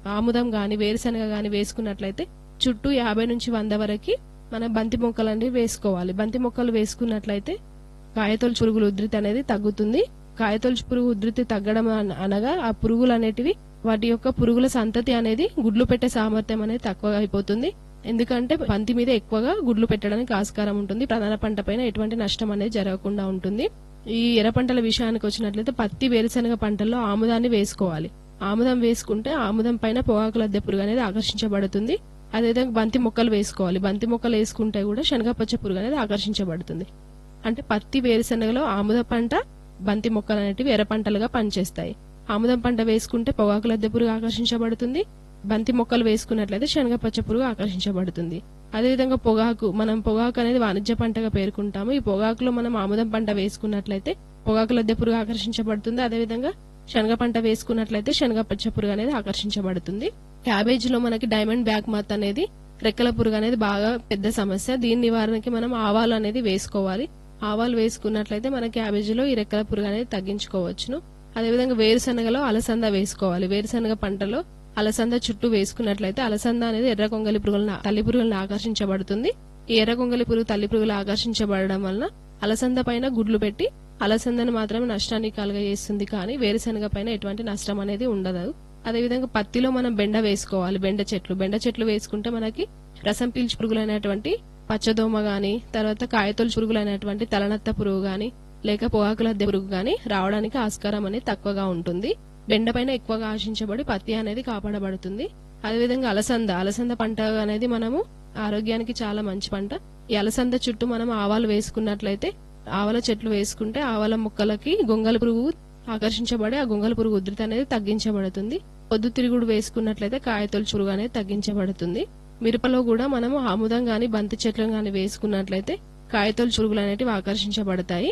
ఆముదం గాని వేరుశనగ గాని వేసుకున్నట్లయితే చుట్టూ 50 నుంచి 100 వరకు మనం బంతి మొక్కలు అనేవి వేసుకోవాలి. బంతి మొక్కలు వేసుకున్నట్లయితే కాయతొలుచు పురుగుల ఉధృతి అనేది తగ్గుతుంది. కాయతొలుచు పురుగు ఉధృతి తగ్గడం అనగా ఆ పురుగులు అనేటివి వాటి యొక్క పురుగుల సంతతి అనేది గుడ్లు పెట్టే సామర్థ్యం అనేది తక్కువగా అయిపోతుంది. ఎందుకంటే బంతి మీద ఎక్కువగా గుడ్లు పెట్టడానికి ఆస్కారం ఉంటుంది. ప్రధాన పంట పైన ఎటువంటి నష్టం అనేది జరగకుండా ఉంటుంది. ఈ ఎర్ర పంటల విషయానికి వచ్చినట్లయితే పత్తి వేరుశనగ పంటల్లో ఆముదాన్ని వేసుకోవాలి. ఆముదం వేసుకుంటే ఆముదం పైన పొగాకు లద్దె పురుగు అనేది ఆకర్షించబడుతుంది. అదేవిధంగా బంతి మొక్కలు వేసుకోవాలి. బంతి మొక్కలు వేసుకుంటే కూడా శనగపచ్చ పురుగు అనేది ఆకర్షించబడుతుంది. అంటే పత్తి వేరుశనగలో ఆముద పంట బంతి మొక్కలు అనేటివి ఎర్ర పంటలుగా పనిచేస్తాయి. ఆముదం పంట వేసుకుంటే పొగాకు లద్దె పురుగు ఆకర్షించబడుతుంది. బంతి మొక్కలు వేసుకున్నట్లయితే శనగపచ్చ పురుగు ఆకర్షించబడుతుంది. అదేవిధంగా పొగాకు అనేది వాణిజ్య పంటగా పేర్కొంటాము. ఈ పొగాకులో మనం ఆముదం పంట వేసుకున్నట్లయితే పొగాకు లద్దె పురుగు ఆకర్షించబడుతుంది. అదేవిధంగా శనగ పంట వేసుకున్నట్లయితే శనగపచ్చ పురుగు అనేది ఆకర్షించబడుతుంది. క్యాబేజీలో మనకి డైమండ్ బ్యాక్ మత్ అనేది రెక్కల పురుగు అనేది బాగా పెద్ద సమస్య. దీని నివారణకి మనం ఆవాలు అనేది వేసుకోవాలి. ఆవాలు వేసుకున్నట్లయితే మన క్యాబేజీలో ఈ రెక్కల పురుగు అనేది తగ్గించుకోవచ్చును. అదేవిధంగా వేరుశనగలో అలసంద వేసుకోవాలి. వేరుశనగ పంటలో అలసంద చుట్టూ వేసుకున్నట్లయితే అలసంద అనేది ఎర్ర కొంగలి పురుగులను తల్లి పురుగులను ఆకర్షించబడుతుంది. ఈ ఎర్ర కొంగలి పురుగు తల్లి పురుగులు ఆకర్షించబడడం వలన అలసంద పైన గుడ్లు పెట్టి అలసందను మాత్రమే నష్టాన్ని కలుగజేస్తుంది. కానీ వేరుశనగ పైన ఎటువంటి నష్టం అనేది ఉండదు. అదేవిధంగా పత్తిలో మనం బెండ వేసుకోవాలి. బెండ చెట్లు వేసుకుంటే మనకి రసం పీల్చు పురుగులైనటువంటి పచ్చదోమ గాని, తర్వాత కాయతొలుచు పురుగులైనటువంటి తలనత్త పురుగు గాని, లేక పొగాకు లద్దె పురుగు గాని రావడానికి ఆస్కారం అనేది తక్కువగా ఉంటుంది. బెండ పైన ఎక్కువగా ఆశించబడి పత్తి అనేది కాపాడబడుతుంది. అదేవిధంగా అలసంద పంట అనేది మనము ఆరోగ్యానికి చాలా మంచి పంట. ఈ అలసంద చుట్టూ మనం ఆవాలు వేసుకున్నట్లయితే ఆవాల చెట్లు వేసుకుంటే ఆవాల మొక్కలకి గొంగళ పురుగు ఆకర్షించబడి ఆ గొంగళ పురుగు ఉధృతి అనేది తగ్గించబడుతుంది. పొద్దుతిరుగుడు వేసుకున్నట్లయితే కాయతొలుచు పురుగు అనేది తగ్గించబడుతుంది. మిరపలో కూడా మనము ఆముదం గాని బంతి చెట్లను గాని వేసుకున్నట్లయితే కాయతొలుచు పురుగులు అనేటివి ఆకర్షించబడతాయి.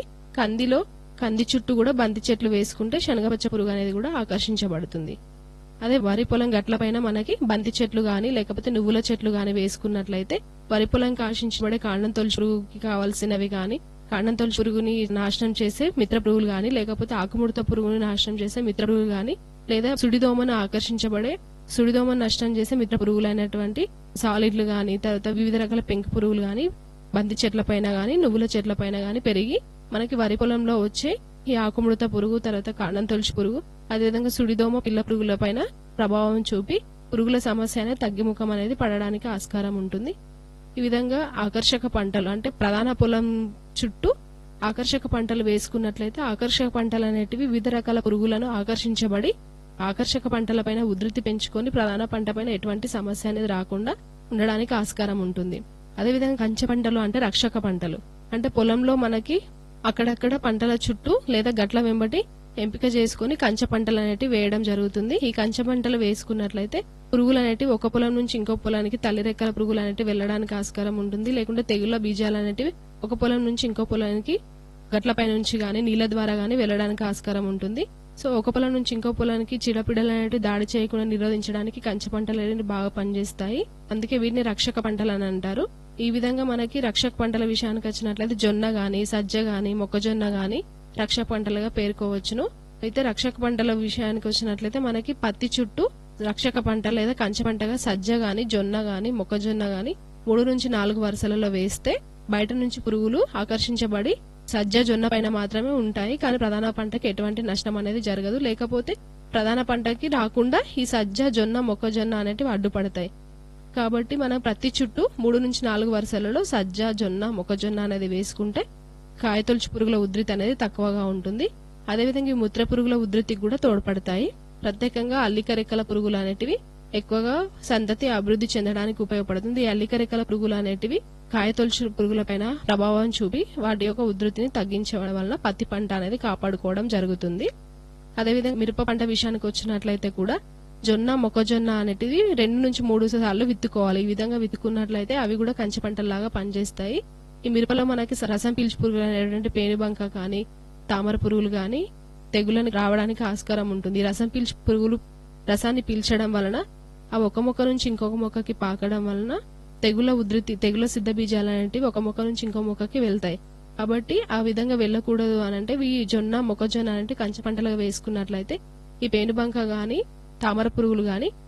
కంది చుట్టూ కూడా బంతి చెట్లు వేసుకుంటే శనగపచ్చ పురుగు అనేది కూడా ఆకర్షించబడుతుంది. అదే వరి పొలం గట్ల పైన మనకి బంతి చెట్లు గాని లేకపోతే నువ్వుల చెట్లు గాని వేసుకున్నట్లయితే వరి పొలంకి ఆశించబడే కాండం తొలుచు పురుగుకి కావాల్సినవి గాని, కాండం తొలుచు పురుగుని నాశనం చేసే మిత్ర పురుగులు గాని, లేకపోతే ఆకుముడత పురుగుని నాశనం చేసే మిత్ర పురుగులు గాని, లేదా సుడిదోమను ఆకర్షించబడే సుడిదోమను నష్టం చేసే మిత్ర పురుగులైనటువంటి సాలిడ్లు గాని, తర్వాత వివిధ రకాల పెంకు పురుగులు గాని బంతి చెట్ల పైన గాని నువ్వుల చెట్ల పైన గాని పెరిగి మనకి వరి పొలంలో వచ్చే ఈ ఆకుముడత పురుగు, తర్వాత కాండం తొలుచు పురుగు, అదేవిధంగా సుడిదోమ పిల్ల పురుగుల పైన ప్రభావం చూపి పురుగుల సమస్య అనేది తగ్గిముఖం అనేది పడడానికి ఆస్కారం ఉంటుంది. ఈ విధంగా ఆకర్షక పంటలు అంటే ప్రధాన పొలం చుట్టూ ఆకర్షక పంటలు వేసుకున్నట్లయితే ఆకర్షక పంటలు అనేటివి వివిధ రకాల పురుగులను ఆకర్షించబడి ఆకర్షక పంటలపైన ఉధృతి పెంచుకొని ప్రధాన పంట పైన ఎటువంటి సమస్య అనేది రాకుండా ఉండడానికి ఆస్కారం ఉంటుంది. అదేవిధంగా కంచె పంటలు అంటే రక్షక పంటలు అంటే పొలంలో మనకి అక్కడక్కడ పంటల చుట్టూ లేదా గట్ల వెంబడి ఎంపిక చేసుకుని కంచె పంటలు అనేటివి వేయడం జరుగుతుంది. ఈ కంచె పంటలు వేసుకున్నట్లయితే పురుగులు అనేటివి ఒక పొలం నుంచి ఇంకో పొలానికి తల్లి రెక్కల పురుగులు అనేటివి వెళ్లడానికి ఆస్కారం ఉంటుంది. లేకుంటే తెగుళ్ల బీజాలు అనేటివి ఒక పొలం నుంచి ఇంకో పొలానికి గట్లపై నుంచి గాని నీళ్ల ద్వారా గాని వెళ్లడానికి ఆస్కారం ఉంటుంది. సో ఒక పొలం నుంచి ఇంకో పొలానికి చీడపీడలు అనేటివి దాడి చేయకుండా నిరోధించడానికి కంచె పంటలు అనేవి బాగా పనిచేస్తాయి. అందుకే వీటిని రక్షక పంటలు అని అంటారు. ఈ విధంగా మనకి రక్షక పంటల విషయానికి వచ్చినట్లయితే జొన్న గాని, సజ్జ గాని, మొక్కజొన్న గాని రక్షక పంటలుగా పేర్కోవచ్చును. అయితే రక్షక పంటల విషయానికి వచ్చినట్లయితే మనకి పత్తి చుట్టూ రక్షక పంట లేదా కంచె పంటగా సజ్జ గాని, జొన్న గాని, మొక్కజొన్న గాని 3 నుంచి 4 వరుసలలో వేస్తే బయట నుంచి పురుగులు ఆకర్షించబడి సజ్జ జొన్న పైన మాత్రమే ఉంటాయి. కానీ ప్రధాన పంటకి ఎటువంటి నష్టం అనేది జరగదు. లేకపోతే ప్రధాన పంటకి రాకుండా ఈ సజ్జ జొన్న మొక్కజొన్న అనేటివి అడ్డుపడతాయి. కాబట్టి మనం ప్రతి చుట్టూ 3 నుంచి 4 వరుసలలో సజ్జ జొన్న మొక్కజొన్న అనేది వేసుకుంటే కాయతొలుచు పురుగుల ఉధృతి అనేది తక్కువగా ఉంటుంది. అదేవిధంగా ఈ ముత్ర పురుగుల ఉధృతికి కూడా తోడ్పడతాయి. ప్రత్యేకంగా అల్లిక రెక్కల పురుగులు అనేటివి ఎక్కువగా సంతతి అభివృద్ధి చెందడానికి ఉపయోగపడుతుంది. ఈ అల్లిక రెక్కల పురుగులు అనేటివి కాయతొలుచు పురుగుల పైన ప్రభావం చూపి వాటి యొక్క ఉధృతిని తగ్గించడం వలన పత్తి పంట అనేది కాపాడుకోవడం జరుగుతుంది. అదేవిధంగా మిరప పంట విషయానికి వచ్చినట్లయితే కూడా జొన్న మొక్కజొన్న అనేటివి 2 నుంచి 3 సార్లు విత్తుకోవాలి. ఈ విధంగా విత్తుకున్నట్లయితే అవి కూడా కంచె పంటల్లాగా పనిచేస్తాయి. ఈ మిరపలో మనకి రసం పీల్చు పురుగులు అనేటువంటి పేనుబంక కానీ తామర పురుగులు గాని తెగులను రావడానికి ఆస్కారం ఉంటుంది. రసం పీల్చు పురుగులు రసాన్ని పీల్చడం వలన ఆ ఒక మొక్క నుంచి ఇంకొక మొక్కకి పాకడం వలన తెగుల సిద్ధ బీజాలు అనేటివి ఒక మొక్క నుంచి ఇంకో మొక్కకి వెళ్తాయి. కాబట్టి ఆ విధంగా వెళ్ళకూడదు అనంటే ఈ జొన్న మొక్కజొన్న అంటే కంచె పంటలుగా వేసుకున్నట్లయితే ఈ పేనుబంక గాని తామర పురుగులు గాని